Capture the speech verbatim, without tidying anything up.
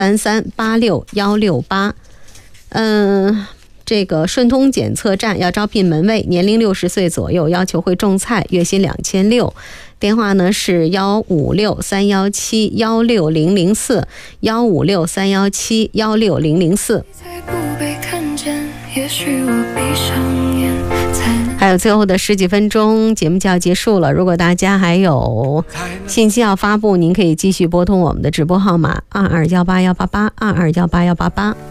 三三八六幺六八。嗯。这个顺通检测站要招聘门卫，年龄六十岁左右，要求会种菜，月薪两千六。电话呢是幺五六三幺七幺六零零四，幺五六三幺七幺六零零四。还有最后的十几分钟，节目就要结束了。如果大家还有信息要发布，您可以继续拨通我们的直播号码二二幺八幺八八二二幺八幺八八。